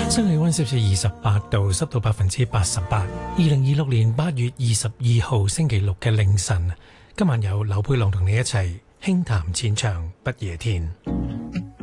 室氣溫攝氏28度，濕度88%。2026年8月22號星期六嘅凌晨，今晚有劉佩郎同你一齊輕談淺唱不夜天。